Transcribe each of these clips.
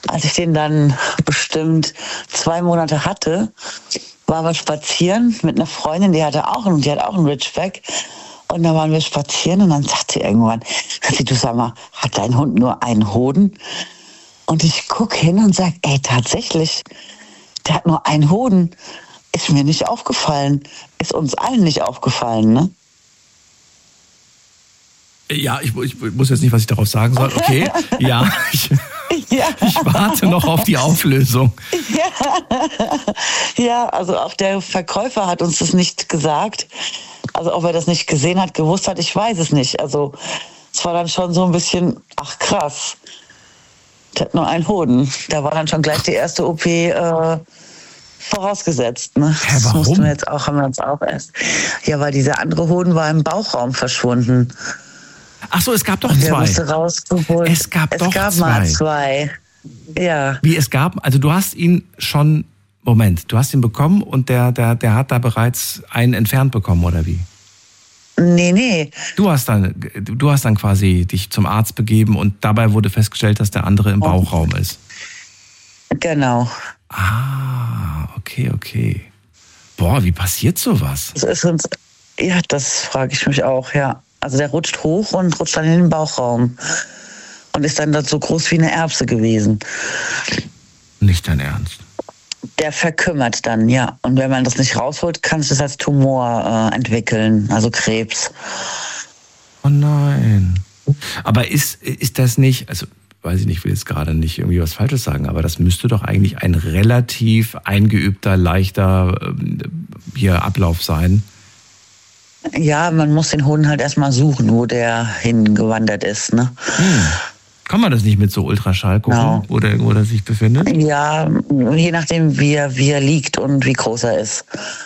als ich den dann bestimmt 2 Monate hatte, waren wir spazieren mit einer Freundin, die hat auch einen Ridgeback. Und da waren wir spazieren und dann sagt sie irgendwann, du sag mal, hat dein Hund nur einen Hoden? Und ich gucke hin und sage, tatsächlich, der hat nur einen Hoden. Ist mir nicht aufgefallen. Ist uns allen nicht aufgefallen, ne? Ja, ich muss jetzt nicht, was ich darauf sagen soll. Okay, ja, ich warte noch auf die Auflösung. Ja, also auch der Verkäufer hat uns das nicht gesagt. Also ob er das nicht gesehen hat, gewusst hat, ich weiß es nicht. Also es war dann schon so ein bisschen, ach krass, der hat nur einen Hoden. Da war dann schon gleich die erste OP vorausgesetzt. Ne? Das warum? mussten wir jetzt auch, haben wir uns auch erst. Ja, weil dieser andere Hoden war im Bauchraum verschwunden. Ach so, es gab doch der zwei. Musste rausgeholt. Es gab mal zwei. Ja. Wie es gab? Also du hast ihn schon, Moment, du hast ihn bekommen und der hat da bereits einen entfernt bekommen, oder wie? Nee. Du hast dann quasi dich zum Arzt begeben und dabei wurde festgestellt, dass der andere im Bauchraum ist. Genau. Ah, okay. Boah, wie passiert sowas? Das frage ich mich auch, ja. Also der rutscht hoch und rutscht dann in den Bauchraum. Und ist dann so groß wie eine Erbse gewesen. Nicht dein Ernst? Der verkümmert dann, ja. Und wenn man das nicht rausholt, kann sich das als Tumor entwickeln, also Krebs. Oh nein. Aber ist das nicht, also weiß ich nicht, ich will jetzt gerade nicht irgendwie was Falsches sagen, aber das müsste doch eigentlich ein relativ eingeübter, leichter Ablauf sein. Ja, man muss den Hoden halt erstmal suchen, wo der hingewandert ist, ne? Kann man das nicht mit so Ultraschall gucken, wo der sich befindet? Ja, je nachdem, wie er liegt und wie groß er ist.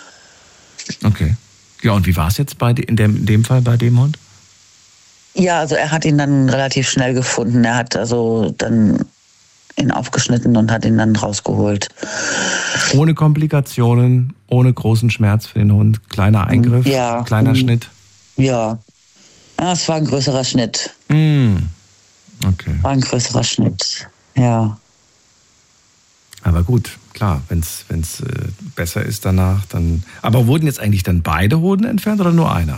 Okay. Ja, und wie war es jetzt in dem Fall bei dem Hund? Ja, also er hat ihn dann relativ schnell gefunden. Er hat also dann ihn aufgeschnitten und hat ihn dann rausgeholt. Ohne Komplikationen, ohne großen Schmerz für den Hund, kleiner Eingriff, kleiner Schnitt? Ja, es war ein größerer Schnitt. Okay. War ein größerer Schnitt, ja. Aber gut, klar, wenn es besser ist danach, dann... Aber wurden jetzt eigentlich dann beide Hoden entfernt oder nur einer?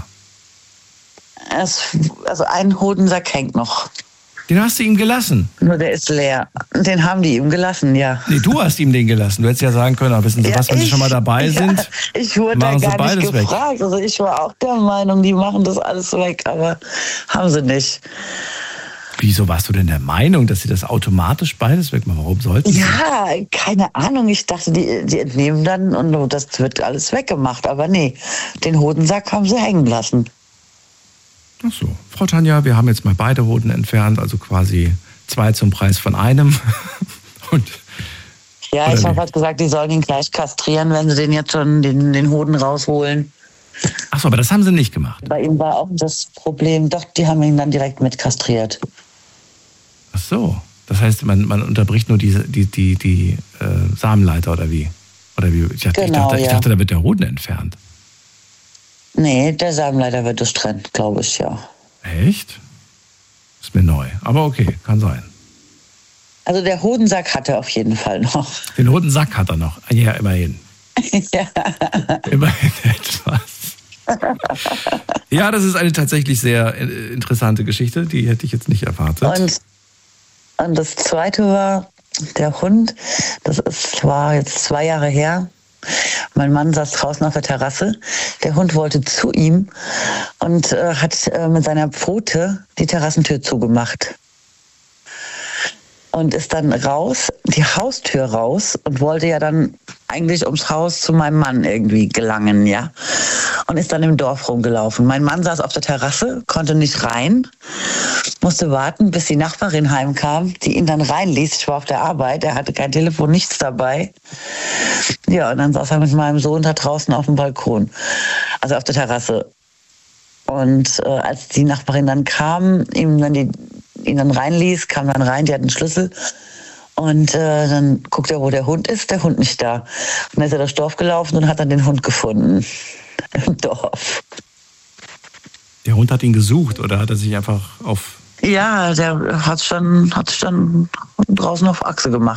Also ein Hodensack hängt noch. Den hast du ihm gelassen? Nur der ist leer. Den haben die ihm gelassen, ja. Nee, du hast ihm den gelassen. Du hättest ja sagen können, wissen Sie was, wenn Sie schon mal dabei sind, ich wurde da gar nicht gefragt. Weg. Also ich war auch der Meinung, die machen das alles weg, aber haben sie nicht. Wieso warst du denn der Meinung, dass sie das automatisch beides wegmachen? Warum sollten sie? Ja, keine Ahnung. Ich dachte, die entnehmen dann und das wird alles weggemacht. Aber nee, den Hodensack haben sie hängen lassen. Ach so. Frau Tanja, wir haben jetzt mal beide Hoden entfernt, also quasi 2 zum Preis von einem. Ich habe gerade gesagt, die sollen ihn gleich kastrieren, wenn sie den jetzt schon den Hoden rausholen. Ach so, aber das haben sie nicht gemacht. Bei ihm war auch das Problem, doch, die haben ihn dann direkt mit kastriert. Ach so. Das heißt, man unterbricht nur die Samenleiter oder wie? Oder wie? Ich dachte, da wird der Hoden entfernt. Nee, der Samenleiter wird durchtrennt, glaube ich, ja. Echt? Ist mir neu. Aber okay, kann sein. Also der Hodensack hat er auf jeden Fall noch. Den Hodensack hat er noch. Ja, immerhin. Ja. Immerhin etwas. Ja, das ist eine tatsächlich sehr interessante Geschichte. Die hätte ich jetzt nicht erwartet. Und das Zweite war, der Hund, war jetzt 2 Jahre her. Mein Mann saß draußen auf der Terrasse. Der Hund wollte zu ihm und hat mit seiner Pfote die Terrassentür zugemacht. Und ist dann die Haustür raus und wollte ja dann eigentlich ums Haus zu meinem Mann irgendwie gelangen, ja. Und ist dann im Dorf rumgelaufen. Mein Mann saß auf der Terrasse, konnte nicht rein, musste warten, bis die Nachbarin heimkam, die ihn dann reinließ. Ich war auf der Arbeit, er hatte kein Telefon, nichts dabei. Ja, und dann saß er mit meinem Sohn da draußen auf dem Balkon, also auf der Terrasse. Und als die Nachbarin dann kam, ihn dann reinließ, kam dann rein, die hat einen Schlüssel. Und dann guckt er, wo der Hund ist, der Hund nicht da. Und dann ist er durchs Dorf gelaufen und hat dann den Hund gefunden. Im Dorf. Der Hund hat ihn gesucht oder hat er sich einfach auf Ja, der hat schon draußen auf Achse gemacht.